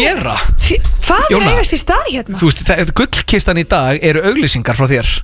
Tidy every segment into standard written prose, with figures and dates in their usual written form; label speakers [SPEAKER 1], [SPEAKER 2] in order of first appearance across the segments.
[SPEAKER 1] gera?
[SPEAKER 2] Hvað er
[SPEAKER 1] Jóna,
[SPEAKER 2] eigast í stað hérna?
[SPEAKER 1] Þú veist, gullkistan í dag eru auglýsingar frá þér.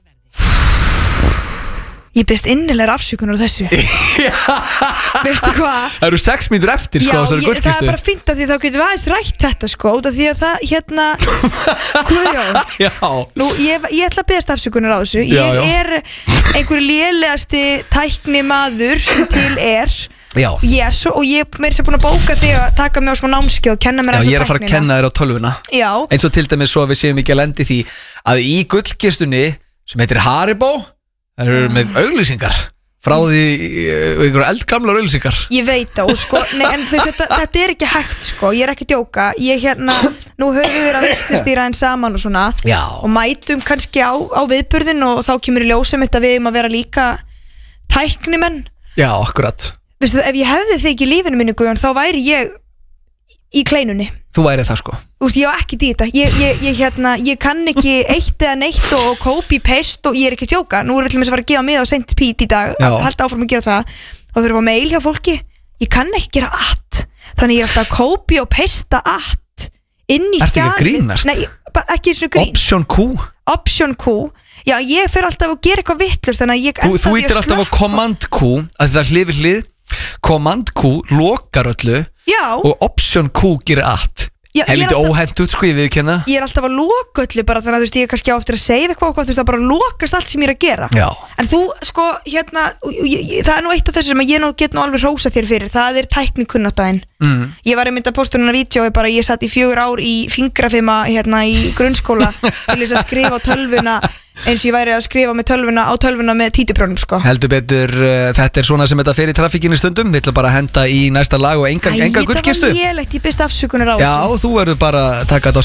[SPEAKER 2] Ég beðst innilegar afsökunar á þessu. Veistu hvað?
[SPEAKER 1] Það eru 6 mínútur eftir, sko, þessari gullkistu.
[SPEAKER 2] Það er bara fínt af því þá getum við aðeins rætt þetta, sko, út af því að það, hérna, Guðjón.
[SPEAKER 1] Já.
[SPEAKER 2] Nú, ég ætla að beðast afsökunar á þessu. Ég er einhver lélegasti tæknimaður til
[SPEAKER 1] Já.
[SPEAKER 2] Yes, og ég er meira sem búin að bóka því að taka mig á smá námskeið og kenna mér
[SPEAKER 1] Já, ég er að fara að kenna þér á tölvuna.
[SPEAKER 2] Já.
[SPEAKER 1] Eins og til dæmis svo við séum ekki að lendi því að í gullkistunni sem heitir Haribo það eru með auglýsingar frá því einhverja eldgamlar auglýsingar. Ég
[SPEAKER 2] veit það, og sko, nei, en þetta er ekki hægt, sko, ég er ekki að djóka. Ég nú höfum við að vistustýra en saman og svona.
[SPEAKER 1] Já.
[SPEAKER 2] Og mætum kannski á viðburðin og þá kemur í ljósum þetta við að vera líka tæknimenn.
[SPEAKER 1] Já, akkurat.
[SPEAKER 2] Veistu, ef ég hefði þig ekki í lífinu mínu, Guðjón, þá væri ég í kleinunni.
[SPEAKER 1] Þú væri það, sko.
[SPEAKER 2] Þú veist, ég á ekki þetta. Ég kann ekki eitt eða neitt og copy-paste og ég er ekki að djóka. Nú erum við til að fara að gefa mig á Saint Pete í dag. Halda áfram að gera það. Og þurfum að mail hjá fólki. Ég kann ekki gera at. Þannig ég er alltaf að copy og pasta at inn í skjalið.
[SPEAKER 1] Ertu ekki að grínast?
[SPEAKER 2] Nei, ekki eins og grín. Option Q. Já, ég fer alltaf að gera eitthvað vittlust. Þannig að ég enda
[SPEAKER 1] Þú ítir alltaf á Command Q að það hlið við hlið. Command Q lokar öllu. Já. Og Option Q gerir at. Helviti óhent út, sko, ég viðurkenna. Ég er alltaf að loka öllu bara þannig að þú veist, ég er kannski á eftir að save eitthvað, þú veist, það bara lokast allt sem ég er að gera. Já. En þú, sko, það er nú eitt af þessu sem ég get nú alveg hrósa þér fyrir, það er tæknikunnáttin. Ég var einmitt að posta núna vídeói bara, ég satt í 4 ár í fingrafima í grunnskóla til þess að skrifa á tölvuna eins og ég væri að skrifa á tölvuna með títuprjónum, sko. Heldur betur, þetta er svona sem þetta fer í traffíkinni stundum. Við ætlum bara að henda í næsta lag og enga gullkistu. Þetta var lélegt, ég byrst afsökunar á þessu. Já, þú verður bara að taka þetta á